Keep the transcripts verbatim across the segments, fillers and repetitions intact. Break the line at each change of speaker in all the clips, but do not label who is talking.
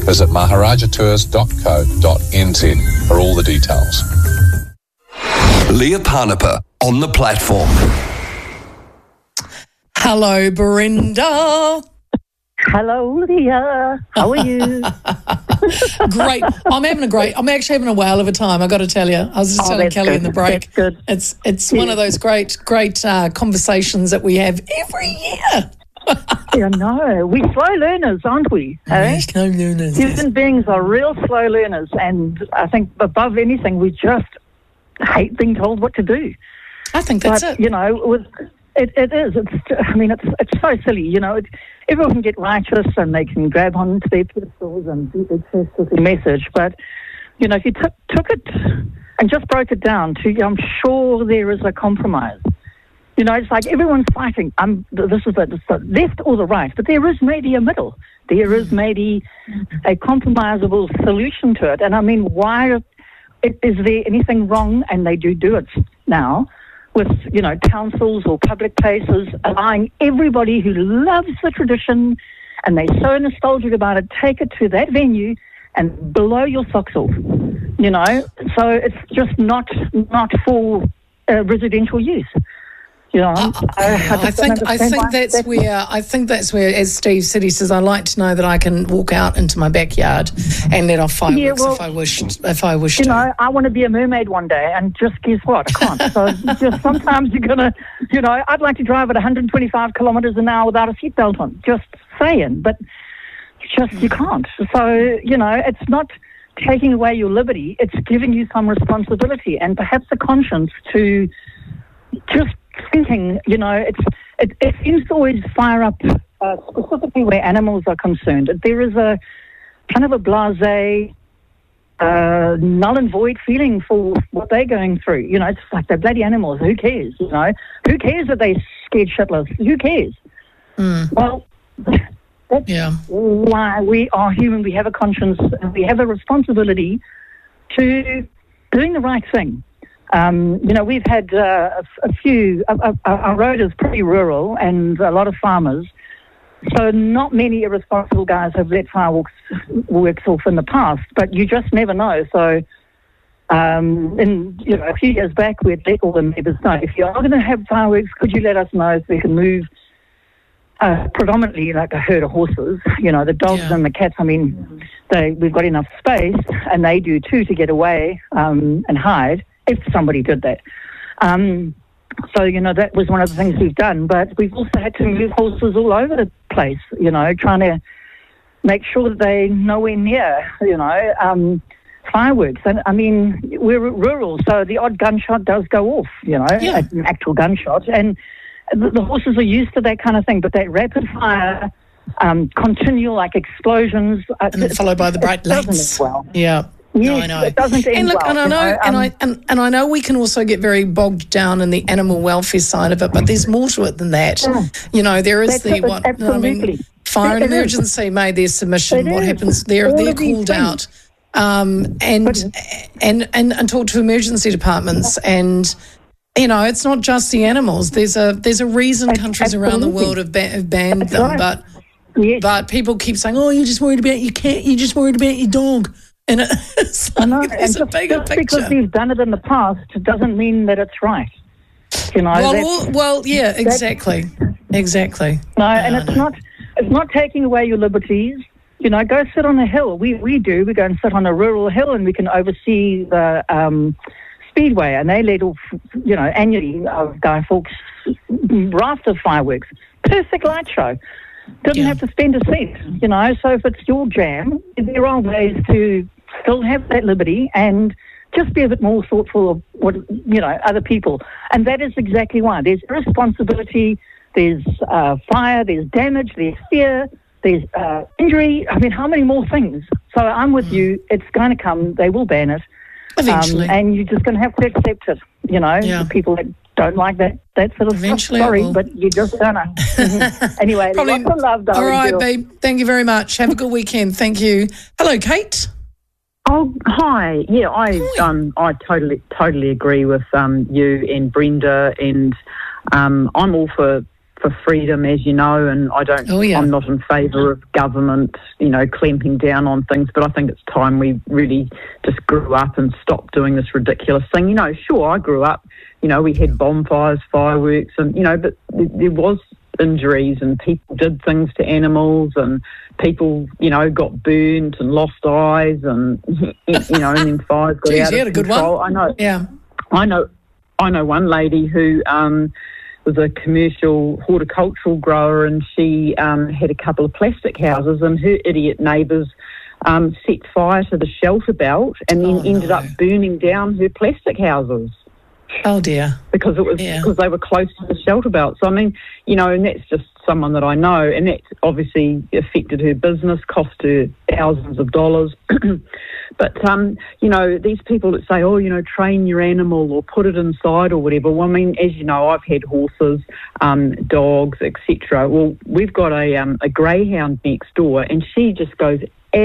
Visit maharaja tours dot co dot n z for all the details.
Leah Parnapa on the platform.
Hello, Brenda.
Hello, Leah. How are you?
Great. I'm having a great, I'm actually having a whale of a time, I got to tell you. I was just
Oh,
telling
that's
Kelly
good.
in the break.
That's good.
It's it's one of those great, great uh, conversations that we have every year.
Yeah, no, we slow learners, aren't we? Eh?
Slow learners.
Human beings are real slow learners, and I think above anything, we just hate being told what to do.
I think that's
but,
it.
You know, with, it, it is. It's. I mean, it's it's so silly. You know, it, everyone can get righteous and they can grab onto their pedestals and be obsessed with the message. But you know, if you took took it and just broke it down to, I'm sure there is a compromise. You know, it's like everyone's fighting. Um, this is the, the left or the right, but there is maybe a middle. There is maybe a compromisable solution to it. And I mean, why is there anything wrong? And they do do it now with, you know, councils or public places allowing everybody who loves the tradition and they're so nostalgic about it, take it to that venue and blow your socks off. You know, so it's just not not for uh, residential use. You know,
Uh,
I,
yeah, I think I think that's where I think that's where, as Steve said, he says, I like to know that I can walk out into my backyard and let off fireworks
Yeah, well,
if I wished. If I wish
You
to.
know, I want to be a mermaid one day, and just guess what? I can't. So just sometimes you're gonna, you know, I'd like to drive at one hundred twenty-five kilometres an hour without a seatbelt on. Just saying, but just you can't. So you know, it's not taking away your liberty; it's giving you some responsibility and perhaps a conscience to just thinking, you know, it's it, it seems to always fire up uh, specifically where animals are concerned. There is a kind of a blasé, uh, null and void feeling for what they're going through. You know, it's like they're bloody animals. Who cares? You know, who cares that they're scared shitless? Who cares?
Mm.
Well, that's
Yeah.
why we are human. We have a conscience and we have a responsibility to doing the right thing. Um, you know, we've had uh, a, a few, uh, uh, our road is pretty rural and a lot of farmers, so not many irresponsible guys have let fireworks works off in the past, but you just never know. So, um, in, you know, a few years back, we'd let all the neighbours know, if you are going to have fireworks, could you let us know so we can move uh, predominantly like a herd of horses, you know, the dogs
Yeah.
and the cats. I mean, they we've got enough space, and they do too, to get away um, and hide, if somebody did that. Um, so, you know, that was one of the things we've done. But we've also had to move horses all over the place, you know, trying to make sure that they're nowhere near, you know, um, fireworks. And, I mean, we're rural, so the odd gunshot does go off, you know,
Yeah.
an actual gunshot. And the, the horses are used to that kind of thing. But that rapid fire, um, continual, like, explosions. Uh,
And then followed by the bright
it doesn't
lights.
end well.
Yeah.
Yes,
No, I know.
it doesn't end
and look,
well,
and I
you
know,
know,
and
um,
I and, and I know we can also get very bogged down in the animal welfare side of it, but there's more to it than that.
Yeah.
You know, there is
That's
the
it,
what I
absolutely.
mean. Fire and
It is.
emergency made their submission.
It
What
is.
happens? They're
All
they're
of these
called
things.
out, um, and, and and and talk to emergency departments and. You know, it's not just the animals. There's a there's a reason
Ab-
countries around the
absolutely.
world have, ba- have banned
That's
them,
right.
but
Yes.
but people keep saying, "Oh, you're just worried about your cat. You're just worried about your dog." And it's
I know,
like,
and
there's a
just,
bigger
just because
picture.
we've done it in the past doesn't mean that it's right. You know,
Well,
that's-
well, well, yeah, exactly, exactly.
no,
I
and it's
know.
not it's not taking away your liberties. You know, go sit on a hill. We we do. We go and sit on a rural hill, and we can oversee the um, speedway, and they let off, you know, annually uh, Guy Fawkes raft of fireworks. Perfect light show. Didn't
Yeah.
have to spend a cent, you know. So if it's your jam, there are ways to still have that liberty and just be a bit more thoughtful of what, you know, other people. And that is exactly why. There's irresponsibility, there's uh, fire, there's damage, there's fear, there's uh, injury. I mean, how many more things? So I'm with you. It's going to come. They will ban it.
Eventually.
Um, and you're just going to have to accept it, you know,
Yeah.
the people that don't like that, that sort of
Eventually
stuff.
it
Sorry,
will.
but you're just going to. Mhm. Anyway,
Probably-
lots of love, darling.
All right,
girl.
babe. Thank you very much. Have a good weekend. Thank you. Hello, Kate.
Oh, hi. Yeah, I um, I totally totally agree with um, you and Brenda, and um, I'm all for for freedom, as you know, and I don't.
Oh, yeah.
I'm not in favour of government, you know, clamping down on things. But I think it's time we really just grew up and stopped doing this ridiculous thing. You know, sure, I grew up. You know, we had bonfires, fireworks, and you know, but th- there was injuries, and people did things to animals, and people, you know, got burnt and lost eyes, and you know, and then fires got
Jeez,
out
you
of
had a good
control.
one.
I know.
Yeah.
I know. I know one lady who um, was a commercial horticultural grower, and she um, had a couple of plastic houses, and her idiot neighbours um, set fire to the shelter belt, and then
Oh,
ended
no.
up burning down her plastic houses.
Oh, dear.
Because it was
Yeah.
because they were close to the shelter belt. So I mean, you know, and that's just someone that I know, and that obviously affected her business, cost her thousands of dollars. But um, you know, these people that say, oh, you know, train your animal or put it inside or whatever. Well, I mean, as you know, I've had horses, um, dogs, et cetera. Well, we've got a um, a greyhound next door, and she just goes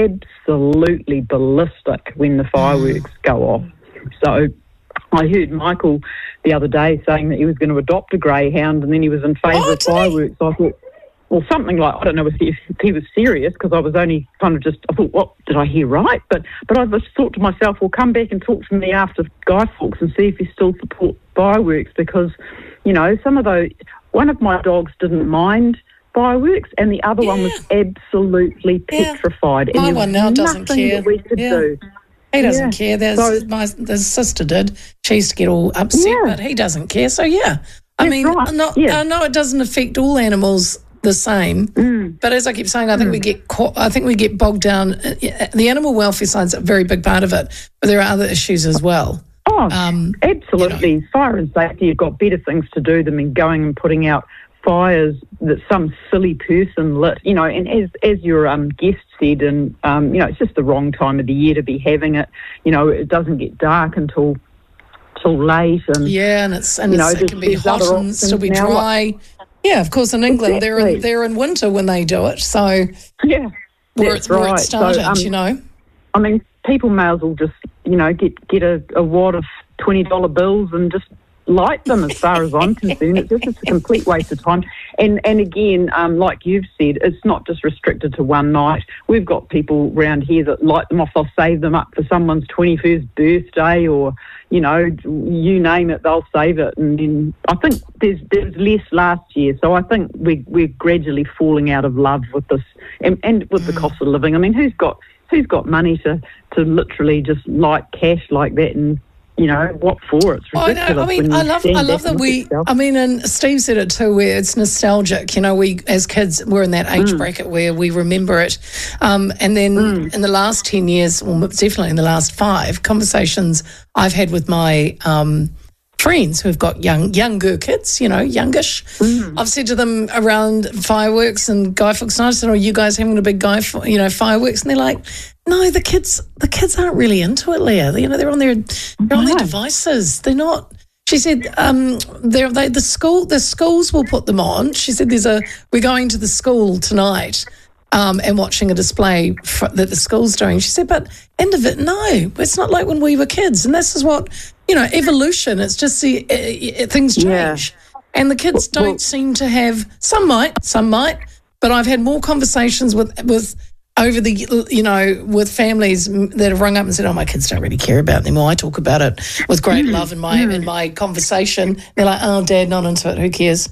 absolutely ballistic when the fireworks go off. So I heard Michael the other day saying that he was going to adopt a greyhound, and then he was in favour
Oh,
of
did he?
fireworks. So I thought, well, something like, I don't know if he, if he was serious, because I was only kind of just, I thought, what, did I hear right? But but I just thought to myself, well, come back and talk to me after Guy Fawkes and see if he still supports fireworks, because, you know, some of those, one of my dogs didn't mind fireworks, and the other one was
Yeah.
absolutely
Yeah.
petrified. And
My
there
one
was
now doesn't
nothing
care.
that we could
Yeah.
do.
He doesn't
Yeah.
care. There's,
So-
my the sister did. She used to get all upset,
Yeah.
but he doesn't care. So, yeah. I
That's
mean,
right.
not,
Yeah.
I know it doesn't affect all animals the same,
Mm.
but as I keep saying, I think we get caught, I think we get bogged down. uh, The animal welfare side's a very big part of it, but there are other issues as well.
Oh,
Um,
absolutely. Fire and safety, you've got better things to do than going and putting out fires that some silly person lit. You know, and as as your um, guest said, and um, you know, it's just the wrong time of the year to be having it. You know, it doesn't get dark until till late, and
Yeah, and it's and
You know,
it's, it
there's-
can be
there's
hot
other
and still be
options now,
dry. Yeah, of course. In England, they're in
Exactly.
they're in winter when they do it. So
yeah,
where,
that's
it, where
right.
it started,
So, um,
you know.
I mean, people may as well just, you know, get get a, a wad of twenty dollar bills and just light them. As far as I'm concerned, it's just it's a complete waste of time. And and again, um, like you've said, it's not just restricted to one night. We've got people around here that light them off. They'll save them up for someone's twenty-first birthday, or you know, you name it, they'll save it. And then I think there's there's less last year, so I think we we're gradually falling out of love with this, and, and with the cost of living. I mean, who's got who's got money to to literally just light cash like that? And you know, what for? It's
I
ridiculous.
know. I mean,
when
I
you
love,
stand
I
back
love
and
that
look at
we.
yourself.
I mean, and Steve said it too, where it's nostalgic. You know, we as kids we're in that
Mm.
age bracket where we remember it, um, and then in the last ten years, well, definitely in the last five, conversations I've had with my um, friends who've got young, younger kids, you know, youngish.
Mm.
I've said to them around fireworks and Guy Fawkes Night, I said, "Oh, you guys having a big Guy, F- you know, fireworks?" And they're like, "No, the kids, the kids aren't really into it, Leah. You know, they're on their, they're on their
No.
devices. They're not." She said, um, they're, they, the school, the schools will put them on. She said, "There's a, we're going to the school tonight." Um, and watching a display for, that the school's doing. She said, but end of it, no, it's not like when we were kids. And this is what, you know, evolution, it's just the, uh, uh, things change.
Yeah.
And the kids
Well-
don't seem to have, some might, some might, but I've had more conversations with, with over the, you know, with families that have rung up and said, oh, my kids don't really care about it anymore. I talk about it with great
Mm.
love in my, in my conversation. They're like, oh, Dad, not into it. Who cares?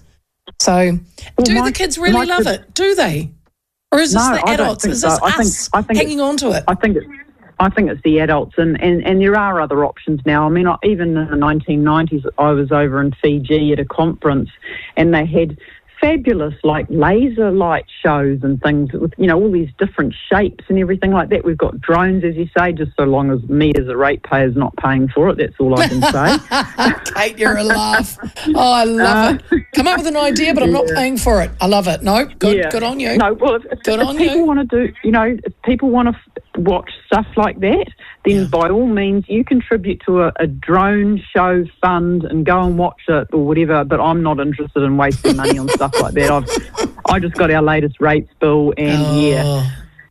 So do
my-
the kids really
my
love
kid-
it? Do they? Or is this
No,
the
I don't
adults?
think
Is this
so. I think-
us
I think
hanging on to it?
I think it's, I think it's the adults, and, and, and there are other options now. I mean, I, even in the nineteen nineties, I was over in Fiji at a conference, and they had fabulous, like, laser light shows and things with, you know, all these different shapes and everything like that. We've got drones, as you say, just so long as me as a ratepayer is not paying for it. That's all I can say.
Kate, you're a laugh. Oh, I love it. Come up with an idea, but I'm not paying for it. I love it. No, good,
Yeah.
good on you.
No, well, if, if,
Good
if
on
people
you.
want to do, you know, if people want to f- watch stuff like that, then
Yeah.
by all means, you contribute to a, a drone show fund and go and watch it or whatever. But I'm not interested in wasting money on stuff like that. I've, I just got our latest rates bill, and
Oh.
yeah,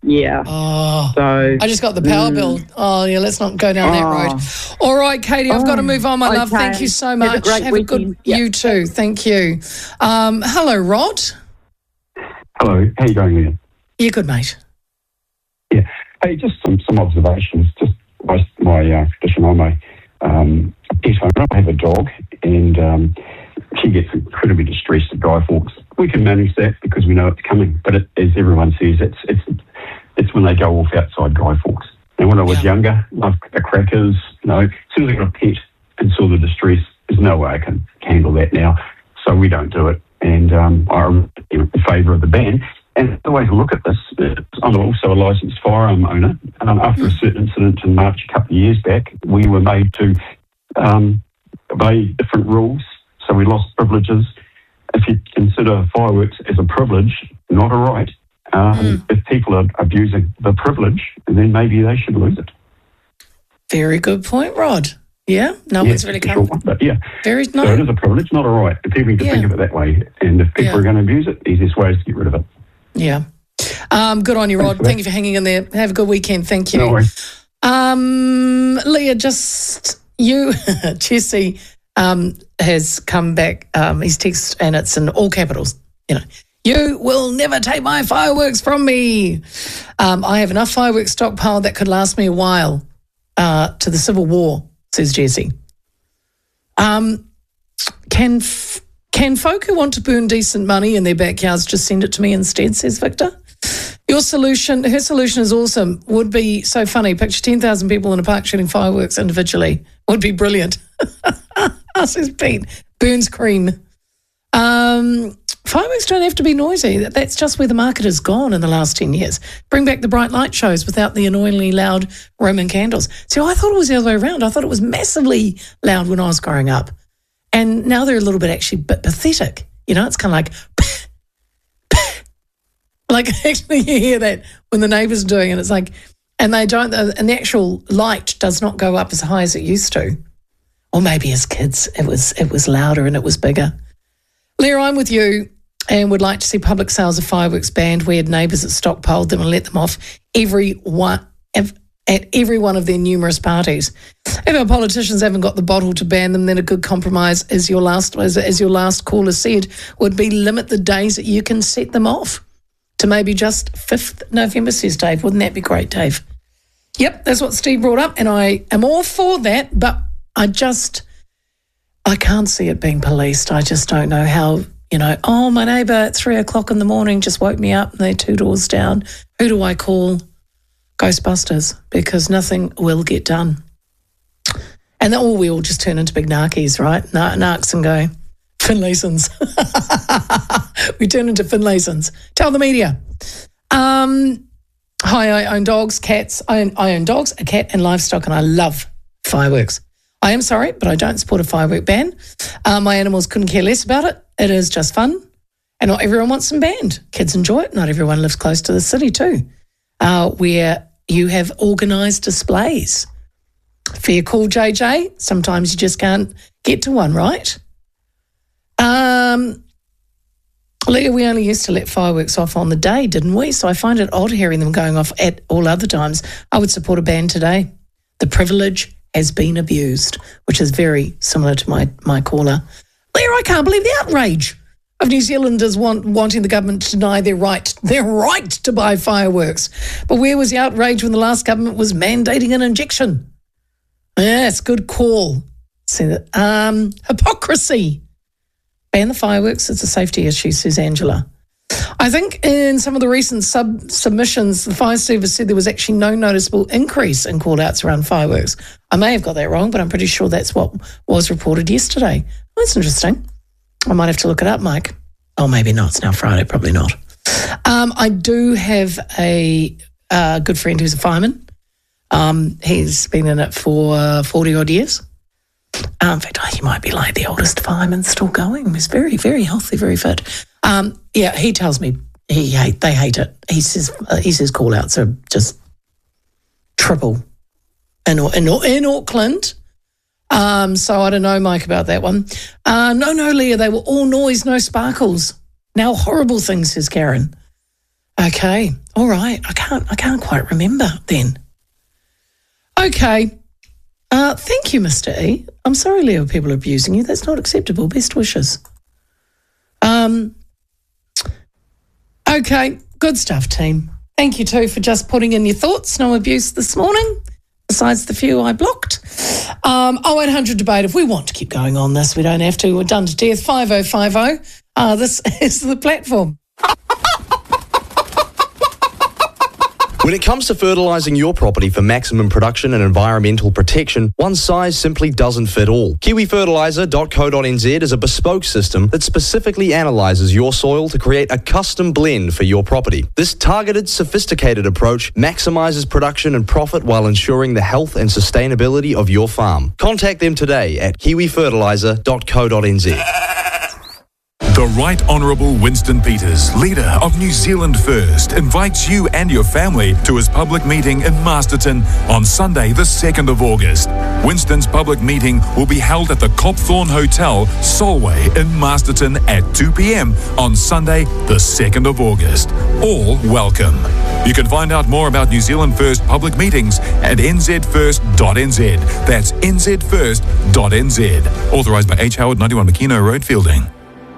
Yeah.
Oh,
So
I just got the power
mm.
bill. Oh, yeah, let's not go down that
Oh.
road. All right, Katie, I've got to move on, my love.
okay.
Thank you so
Have a
much.
great
Have a good,
weekend. Yep.
you too. Thank you. Um, hello, Rod.
Hello, how you going, Leah?
Yeah, good, mate.
Yeah. Hey, just some, some observations. Just my, my uh, tradition, I'm a um, pet owner. I have a dog, and um, she gets incredibly distressed at Guy Fawkes. We can manage that because we know it's coming. But it, as everyone says, it's it's it's when they go off outside Guy Fawkes. And when I was
Yeah.
younger, loved the crackers. You know, as soon as I got a pet and saw the distress, there's no way I can handle that now. So we don't do it. And um, I'm in favour of the ban. And the way to look at this, is I'm also a licensed firearm owner. Um, after a certain incident in March a couple of years back, we were made to um, obey different rules, so we lost privileges. If you consider fireworks as a privilege, not a right, um,
Mm.
if people are abusing the privilege, then maybe they should lose it.
Very good point, Rod. Yeah, no
Yeah,
one's really
it's a
come.
short one, but yeah.
Very
So it
nice.
is a privilege, not a right. And people need to
Yeah.
think of it that way. And if people
Yeah.
are going to abuse it, the easiest way is to get rid of it.
Yeah. Um, good on you, Rod.
for
Thank
that.
you for hanging in there. Have a good weekend. Thank you.
No worries.
Um, Leah, just you, Jesse, um, has come back. Um, his text, and it's in all capitals. You know, you will never take my fireworks from me. Um, I have enough fireworks stockpile that could last me a while uh, to the Civil War, says Jesse. Um, can f- can folk who want to burn decent money in their backyards just send it to me instead, says Victor. Your solution, her solution is awesome. Would be so funny. Picture ten thousand people in a park shooting fireworks individually. Would be brilliant. Says Pete. Burns cream. Um, fireworks don't have to be noisy. That's just where the market has gone in the last ten years. Bring back the bright light shows without the annoyingly loud Roman candles. See, I thought it was the other way around. I thought it was massively loud when I was growing up. And now they're a little bit actually bit pathetic. You know, it's kind of like, like actually you hear that when the neighbours are doing it. It's like, and they don't, and the actual light does not go up as high as it used to. Or maybe as kids, it was it was louder and it was bigger. Leah, I'm with you and would like to see public sales of fireworks banned. We had neighbours that stockpiled them and let them off every one, at every one of their numerous parties. If our politicians haven't got the bottle to ban them, then a good compromise, as your last as, as your last caller said, would be limit the days that you can set them off to maybe just fifth November, says Dave. Wouldn't that be great, Dave? Yep, that's what Steve brought up, and I am all for that, but I just, I can't see it being policed. I just don't know how, you know, oh, my neighbour at three o'clock in the morning just woke me up and they're two doors down. Who do I call? Ghostbusters, because nothing will get done. And then, oh, we all just turn into big narkies, right? Nar- narcs and go, Finlaysons. We turn into Finlaysons. Tell the media. Um, hi, I own dogs, cats. I own, I own dogs, a cat and livestock, and I love fireworks. I am sorry, but I don't support a firework ban. Uh, my animals couldn't care less about it. It is just fun. And not everyone wants them banned. Kids enjoy it. Not everyone lives close to the city too, uh, where you have organised displays. Fair call, J J. Sometimes you just can't get to one, right? Um, Leah, we only used to let fireworks off on the day, didn't we? So I find it odd hearing them going off at all other times. I would support a ban today. The privilege has been abused, which is very similar to my, my caller. Leah, I can't believe the outrage of New Zealanders want, wanting the government to deny their right, their right to buy fireworks. But where was the outrage when the last government was mandating an injection? Yes, good call. See that? Um, hypocrisy. Ban the fireworks. It's a safety issue, says Angela. I think in some of the recent sub submissions, the fire service said there was actually no noticeable increase in call-outs around fireworks. I may have got that wrong, but I'm pretty sure that's what was reported yesterday. Well, that's interesting. I might have to look it up, Mike. Oh, maybe not. It's now Friday. Probably not. Um, I do have a uh, good friend who's a fireman. Um, he's been in it for forty-odd years. Um, in fact, he might be like the oldest fireman still going. He's very, very healthy, very fit. Um, yeah, he tells me he hate they hate it. He says uh, he says call outs are just triple in in, in Auckland. Um, so I don't know, Mike, about that one. Uh, no, no, Leah, they were all noise, no sparkles. Now horrible things, says Karen. Okay, all right. I can't. I can't quite remember then. Okay. Uh, thank you, Mister E. I'm sorry, Leo. People are abusing you. That's not acceptable. Best wishes. Um. Okay. Good stuff, team. Thank you too for just putting in your thoughts. No abuse this morning, besides the few I blocked. Um, oh eight hundred debate. If we want to keep going on this, we don't have to. We're done to death. five oh five oh. Uh, this is the platform.
When it comes to fertilising your property for maximum production and environmental protection, one size simply doesn't fit all. kiwi fertiliser dot co dot n z is a bespoke system that specifically analyses your soil to create a custom blend for your property. This targeted, sophisticated approach maximises production and profit while ensuring the health and sustainability of your farm. Contact them today at kiwi fertiliser dot co dot n z.
The Right Honourable Winston Peters, leader of New Zealand First, invites you and your family to his public meeting in Masterton on Sunday the second of August. Winston's public meeting will be held at the Copthorne Hotel, Solway in Masterton at two p.m. on Sunday the second of August. All welcome. You can find out more about New Zealand First public meetings at n z first dot n z. That's n z first dot n z. Authorised by H. Howard, ninety-one McKenna Road, Fielding.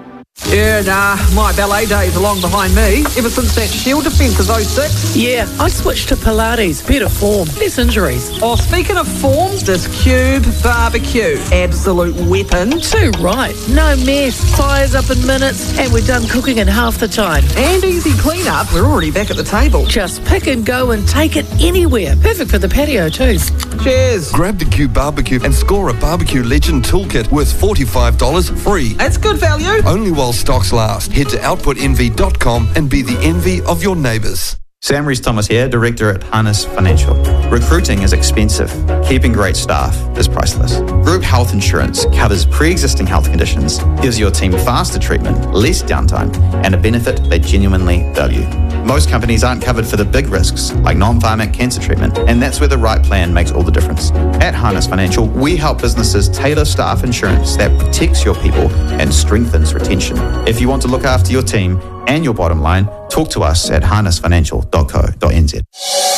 Yeah, nah, my ballet days are long behind me. Ever since that Shield defence of oh six.
Yeah, I switched to Pilates. Better form, less injuries.
Oh, speaking of form, this Cube Barbecue. Absolute weapon.
Too right. No mess. Fires up in minutes, and we're done cooking in half the time.
And easy clean-up. We're already back at the table.
Just pick and go and take it anywhere. Perfect for the patio too.
Cheers.
Grab the Cube Barbecue and score a Barbecue Legend Toolkit worth forty-five dollars free.
That's good value.
Only while stocks last. Head to output envy dot com and be the envy of your neighbours.
Sam Rees-Thomas here, Director at Harness Financial. Recruiting is expensive. Keeping great staff is priceless. Group health insurance covers pre-existing health conditions, gives your team faster treatment, less downtime, and a benefit they genuinely value. Most companies aren't covered for the big risks, like non-pharmac cancer treatment, and that's where the right plan makes all the difference. At Harness Financial, we help businesses tailor staff insurance that protects your people and strengthens retention. If you want to look after your team and your bottom line, talk to us at harness financial dot co dot n z.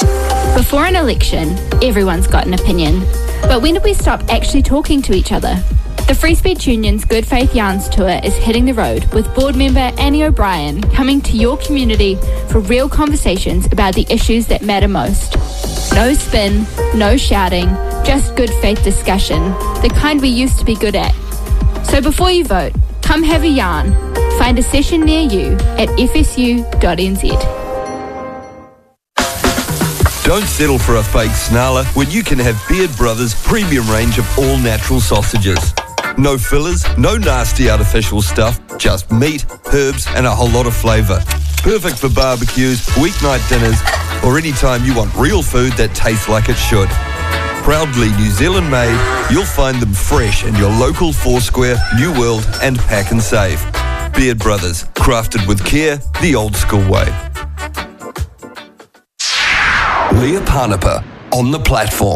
Before an election, everyone's got an opinion. But when did we stop actually talking to each other? The Free Speech Union's Good Faith Yarns Tour is hitting the road with board member Annie O'Brien coming to your community for real conversations about the issues that matter most. No spin, no shouting, just good faith discussion, the kind we used to be good at. So before you vote, come have a yarn. Find a session near you at f s u dot n z.
Don't settle for a fake snarler when you can have Beard Brothers' premium range of all natural sausages. No fillers, no nasty artificial stuff, just meat, herbs and a whole lot of flavour. Perfect for barbecues, weeknight dinners or any time you want real food that tastes like it should. Proudly New Zealand made, you'll find them fresh in your local Foursquare, New World and Pack and Save. Beard Brothers, crafted with care, the old school way. Leah Parnapa on the platform.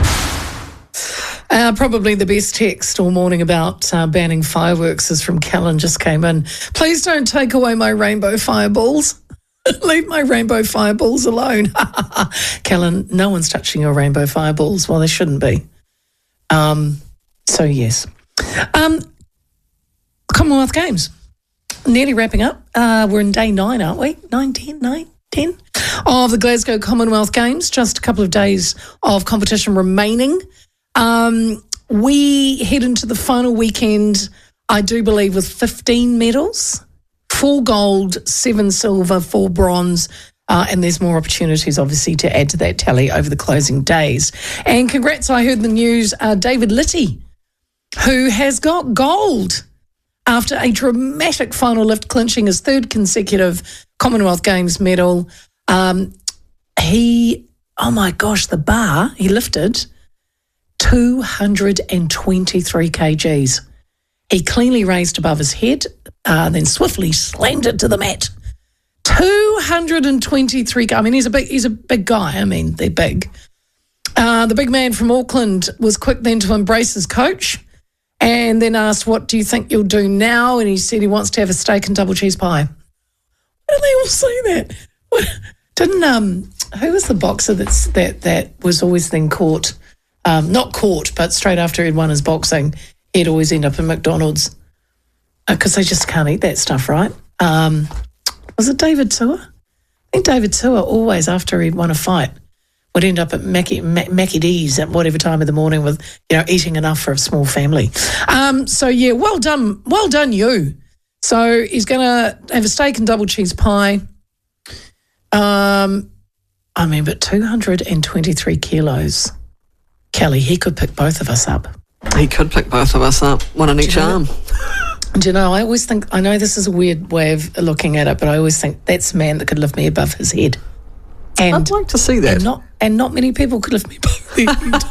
Uh, probably the best text all morning about uh, banning fireworks is from Callan, just came in. Please don't take away my rainbow fireballs. Leave my rainbow fireballs alone. Callan, no one's touching your rainbow fireballs. Well, they shouldn't be. Um, so, yes. Um, Commonwealth Games. Nearly wrapping up. Uh, we're in day nine, aren't we? Nine, ten, nine, ten of the Glasgow Commonwealth Games. Just a couple of days of competition remaining. Um, we head into the final weekend, I do believe, with fifteen medals, four gold, seven silver, four bronze, uh, and there's more opportunities, obviously, to add to that tally over the closing days. And congrats, I heard the news, uh, David Litty, who has got gold after a dramatic final lift, clinching his third consecutive Commonwealth Games medal. Um, he, oh my gosh, the bar he lifted, two hundred twenty-three kilograms. He cleanly raised above his head, uh, then swiftly slammed it to the mat. two hundred twenty-three. I mean, he's a big, he's a big guy. I mean, they're big. Uh, the big man from Auckland was quick then to embrace his coach, and then asked, "What do you think you'll do now?" And he said he wants to have a steak and double cheese pie. Why do they all say that? Didn't um who was the boxer that's that that was always then caught, um not caught, but straight after he'd won his boxing, he'd always end up in McDonald's because they just can't eat that stuff, right? Um, was it David Tua? I think David Tua always after he'd won a fight would end up at Mackie, Mac, Mackie D's at whatever time of the morning with, you know, eating enough for a small family. Um, so yeah, well done, well done you. So he's going to have a steak and double cheese pie. Um, I mean, but two hundred twenty-three kilos. Kelly, he could pick both of us up.
He could pick both of us up, one on each
Do you know-
arm.
Do you know, I always think, I know this is a weird way of looking at it, but I always think that's a man that could lift me above his head. And,
I'd like to see that.
And not, and not many people could lift me above their head.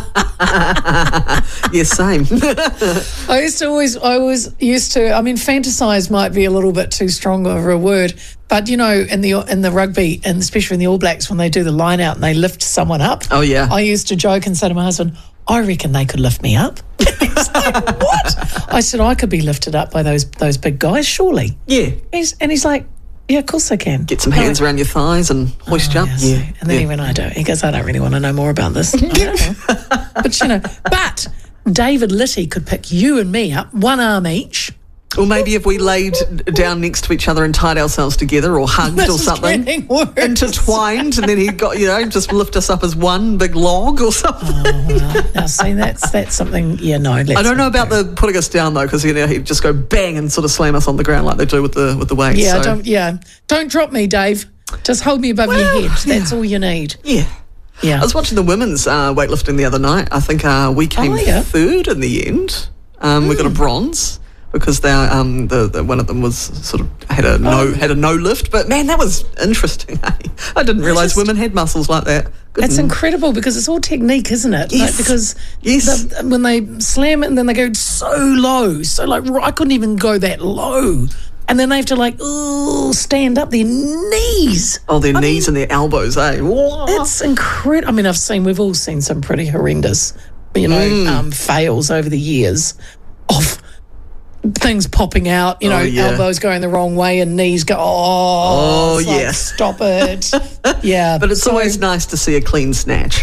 Yeah, same.
I used to always, I always used to, I mean, fantasize might be a little bit too strong of a word, but you know, in the in the rugby, and especially in the All Blacks, when they do the line out and they lift someone up.
Oh, yeah.
I used to joke and say to my husband, I reckon they could lift me up. He's like, what? I said, I could be lifted up by those those big guys, surely.
Yeah.
He's, and he's like, yeah, of course I can.
Get some hands around your thighs and hoist you up.
Yeah. And then he went, I don't. He goes, I don't really want to know more about this. I don't know. But, you know, but David Litty could pick you and me up, one arm each.
Or maybe if we laid down next to each other and tied ourselves together or hugged
This
or
is
something,
getting worse.
intertwined, and then he got, you know, just lift us up as one big log or something.
Oh, well, now, see, that's that's something, yeah, no. Let's
I don't know
not
about
do.
the putting us down, though, because, you know, he'd just go bang and sort of slam us on the ground like they do with the with the weights.
Yeah,
so.
don't, yeah. Don't drop me, Dave. Just hold me above
Well,
your head. That's
yeah.
all you need.
Yeah.
Yeah.
I was watching the women's uh, weightlifting the other night. I think uh, we came
Oh, yeah.
third in the end. Um, We got a bronze because they, um, the, the one of them was sort of had a no
Oh.
had a no lift. But man, that was interesting. Eh? I didn't realise
just-
women had muscles like that. Good
It's
n-
incredible because it's all technique, isn't it?
Yes.
Like, because
Yes.
the, when they slam it and then they go so low, so like I couldn't even go that low, and then they have to like ooh stand up their knees.
Oh, their
I
knees
mean,
and their elbows, eh? Whoa.
It's incredible. I mean, I've seen we've all seen some pretty horrendous, you know,
Mm.
um, fails over the years of things popping out. You know,
Oh, yeah.
elbows going the wrong way and knees go. Oh,
Oh,
it's like,
yes.
stop it. Yeah,
But it's
so-
always nice to see a clean snatch.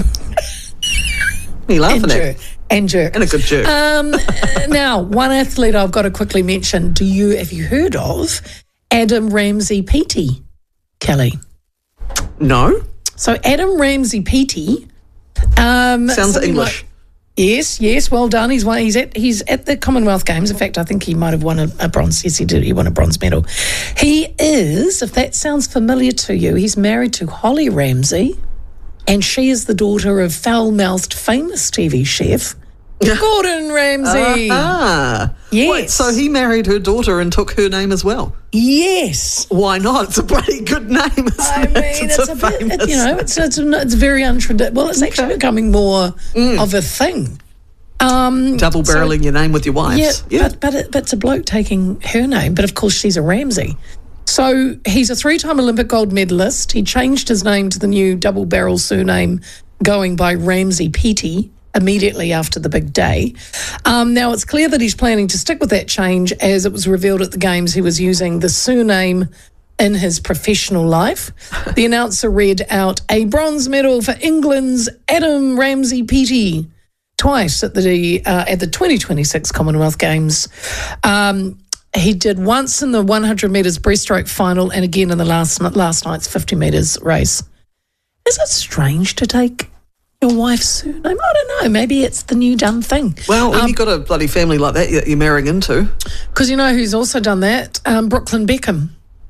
Me laughing
and
at
jerk, and jerk.
and a good jerk.
Um, now, one athlete I've got to quickly mention. Do you have you heard of Adam Ramsey Peaty, Kelly?
No,
So Adam Ramsey Peaty. Um,
sounds
something
English.
like- yes, yes, well done. He's won, he's at he's at the Commonwealth Games. In fact, I think he might have won a, a bronze. Yes, he did. He won a bronze medal. He is, if that sounds familiar to you, he's married to Holly Ramsey, and she is the daughter of foul-mouthed famous T V chef Gordon Ramsay.
Ah,
Yes.
Wait, so he married her daughter and took her name as well.
Yes.
Why not? It's a bloody good name, isn't
I
it?
mean, it's,
It's
a,
a
bit,
famous
it, you know, it's it's, it's very untraditional. Well, it's actually becoming more of a thing. Um,
double
so-
barreling your name with your wives.
Yeah, but but, it, but it's a bloke taking her name. But of course, she's a Ramsey. So he's a three-time Olympic gold medalist. He changed his name to the new double-barrel surname, going by Ramsey Peaty immediately after the big day. Um, now, it's clear that he's planning to stick with that change, as it was revealed at the Games he was using the surname in his professional life. The announcer read out a bronze medal for England's Adam Ramsey Peaty twice at the uh, at the twenty twenty-six Commonwealth Games. Um, he did once in the one hundred metres breaststroke final and again in the last last night's fifty metres race. Is it strange to take your wife's surname? I don't know. Maybe it's the new done thing.
Well, when
Um,
you've got a bloody family like that that you're marrying into.
Because you know who's also done that? Um, Brooklyn Beckham.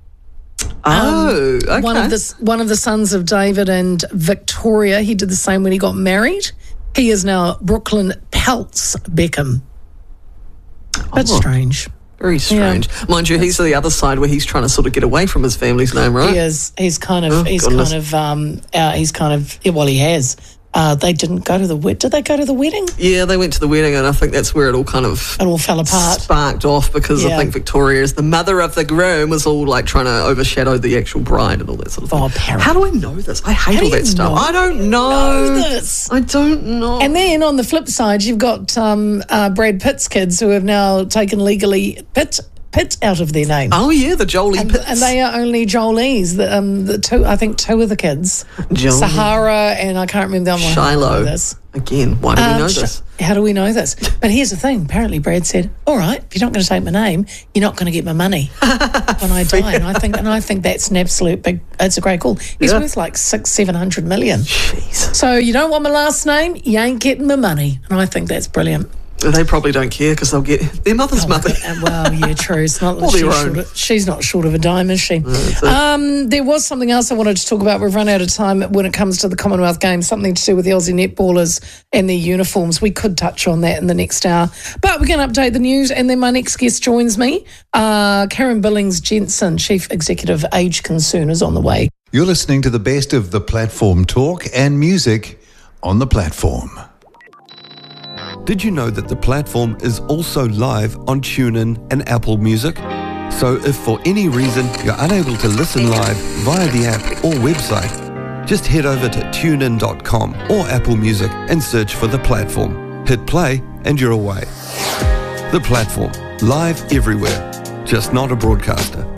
Oh, okay.
One of the one of the sons of David and Victoria. He did the same when he got married. He is now Brooklyn Peltz Beckham. That's
Oh.
strange.
Very strange. Mind you, he's the other side where he's trying to sort of get away from his family's name, right?
He is. He's kind of.
Oh,
he's
goodness.
kind of. Um. Uh, he's kind of. Yeah, well, he has. Uh, they didn't go to the wed. Did they go to the wedding?
Yeah, they went to the wedding, and I think that's where it all kind of
It all fell apart.
sparked off because
Yeah.
I think Victoria, as the mother of the groom, was all like trying to overshadow the actual bride and all that sort of thing.
Oh, apparently.
How do I know this? I hate
How
all
do
that
you
stuff.
know?
I don't know.
Know this.
I don't know.
And then on the flip side, you've got um, uh, Brad Pitt's kids who have now taken legally Pitt Pitt out of their name.
Oh yeah, the Jolie
and,
Pitts.
and they are only Jolies. The, um, the two, I think, two of the kids,
Jolie.
Sahara, and I can't remember the other one.
Shiloh.
This.
Again, why do we
Um,
know
sh-
this?
How do we know this? But here's the thing. Apparently, Brad said, "All right, if you're not going to take my name, you're not going to get my money when I die." And I think, and I think that's an absolute big. It's a great call. He's
Yeah.
worth like six, seven hundred million.
Jeez.
So you don't want my last name, you ain't getting my money, and I think that's brilliant.
They probably don't care because they'll get their mother's money.
Uh, Well, yeah, true. It's not.
Or
She's,
their
short
own.
of, she's not short of a dime, is she?
it.
Um, there was something else I wanted to talk about. We've run out of time when it comes to the Commonwealth Games. Something to do with the Aussie netballers and their uniforms. We could touch on that in the next hour, but we're going to update the news. And then my next guest joins me. Uh, Karen Billings Jensen, Chief Executive Age Concern, is on the way.
You're listening to the best of the platform talk and music on the platform.
Did you know that the platform is also live on TuneIn and Apple Music? So if for any reason you're unable to listen live via the app or website, just head over to tune in dot com or Apple Music and search for the platform. Hit play and you're away. The platform, live everywhere, just not a broadcaster.